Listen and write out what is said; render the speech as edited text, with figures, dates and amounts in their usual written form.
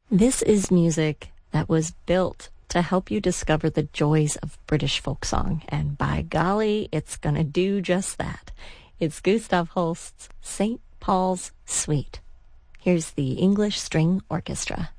This is music that was built to help you discover the joys of British folk song, and by golly, it's gonna do just that. It's Gustav Holst's St. Paul's Suite. Here's the English String Orchestra.